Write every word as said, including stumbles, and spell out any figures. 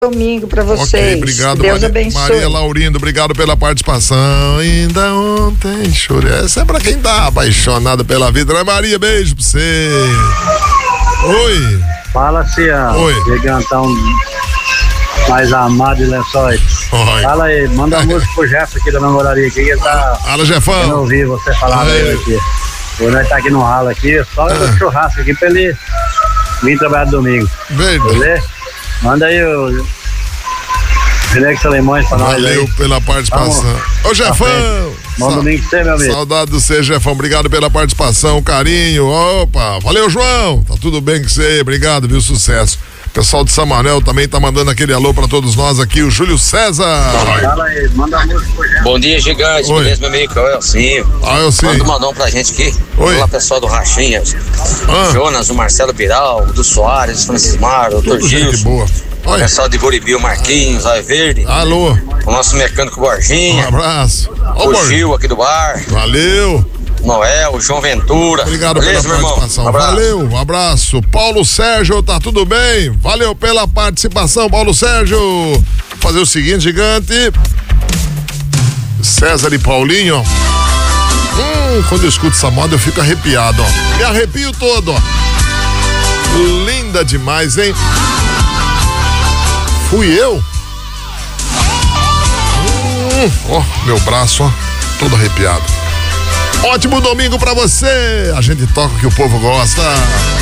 domingo para vocês. Ok, obrigado, Deus Maria, abençoe. Maria Laurindo, obrigado pela participação. Ainda ontem chorei. Essa é pra quem tá apaixonado pela vida, né, Maria? Beijo pra você. Oi. Fala, Cian. Oi. Gigantão mais amado de Lençóis. Oi. Fala aí, manda a música pro Jefferson aqui da namoraria aqui, que ele tá... Fala, Jefão. Eu não ouvi você falar dele aqui. Hoje nós tá aqui no ralo aqui, só ah. o churrasco aqui pra ele vir trabalhar domingo. Bem, beleza? Manda aí o Finex Alemães pra nós. Valeu aí. pela participação. Vamos. Ô, Jefão! Bom domingo pra você, meu amigo. Saudade do você, Jefão. Obrigado pela participação, carinho. Opa, valeu, João. Tá tudo bem com você? Obrigado, viu? Sucesso. O pessoal de Samuel também tá mandando aquele alô pra todos nós aqui, o Júlio César. Fala aí, manda a música pro Jefferson. Bom dia, gigante. Oi. Beleza, meu amigo? É o Elcinho. Ah, eu sim. Manda um mandão pra gente aqui. Oi. Olá, pessoal do Rachinha. Ah. Jonas, o Marcelo Biral, o do Soares, o Francismar, o doutor Gente Gilson. boa. O pessoal de Buribi, o Marquinhos, Zóio Verde. Alô. O nosso mecânico Um Borginha. abraço. Ô, O Borginha. Gil aqui do bar. Valeu. Noel, o João Ventura. Obrigado Beleza, pela meu irmão? participação. Um abraço. Valeu, um abraço. Paulo Sérgio, tá tudo bem? Valeu pela participação, Paulo Sérgio. Vou fazer o seguinte, gigante. César e Paulinho, ó. Hum, quando eu escuto essa moda eu fico arrepiado, ó. Me arrepio todo, ó. Linda demais, hein? Fui eu? Hum, ó, meu braço, ó, todo arrepiado. Ótimo domingo pra você. A gente toca o que o povo gosta.